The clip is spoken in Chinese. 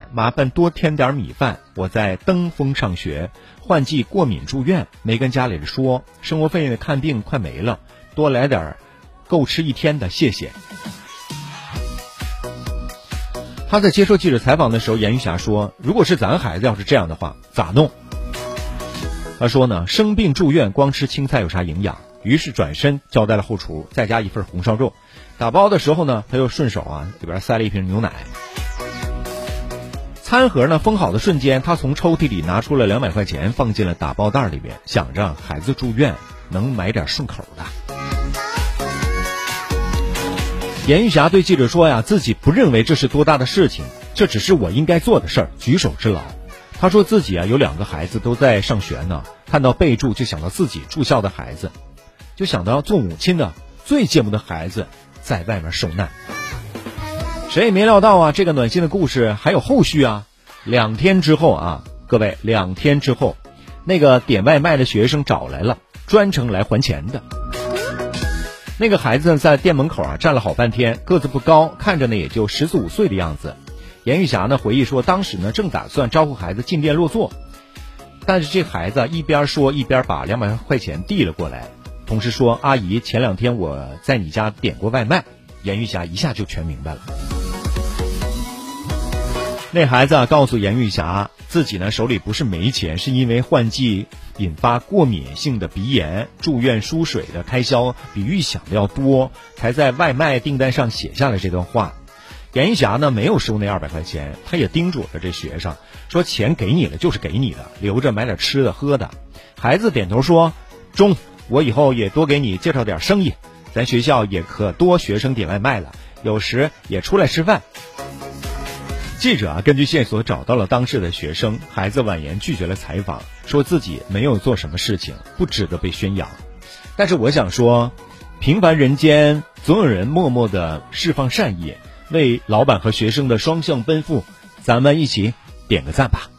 麻烦多添点米饭，我在登封上学，换季过敏住院，没跟家里人说，生活费看病快没了，多来点够吃一天的，谢谢。他在接受记者采访的时候，严玉霞说，如果是咱孩子要是这样的话咋弄？他说呢，生病住院光吃青菜有啥营养，于是转身交代了后厨，再加一份红烧肉。打包的时候呢，他又顺手里边塞了一瓶牛奶。餐盒呢封好的瞬间，他从抽屉里拿出了200块钱，放进了打包袋里边，想着孩子住院能买点顺口的。严玉霞对记者说呀，自己不认为这是多大的事情，这只是我应该做的事儿，举手之劳。他说自己有2个孩子都在上学呢，看到备注就想到自己住校的孩子，就想到做母亲的最羡慕的孩子在外面受难。谁也没料到这个暖心的故事还有后续2天之后各位，2天之后，那个点外卖的学生找来了，专程来还钱的。那个孩子在店门口站了好半天，个子不高，看着呢也就14、15岁的样子。严玉霞呢回忆说，当时呢正打算招呼孩子进店落座，但是这孩子一边说一边把200块钱递了过来，同时说，阿姨，前2天我在你家点过外卖。严玉霞一下就全明白了。那孩子告诉严玉霞，自己呢手里不是没钱，是因为换季引发过敏性的鼻炎，住院输水的开销比预想的要多，才在外卖订单上写下了这段话。严玉霞呢没有收那200块钱，他也叮嘱了这学生，说钱给你了就是给你的，留着买点吃的喝的。孩子点头说，中，我以后也多给你介绍点生意，咱学校也可多学生点外卖了，有时也出来吃饭。记者根据线索找到了当事的学生，孩子婉言拒绝了采访，说自己没有做什么事情，不值得被宣扬。但是我想说，平凡人间总有人默默地释放善意，为老板和学生的双向奔赴，咱们一起点个赞吧。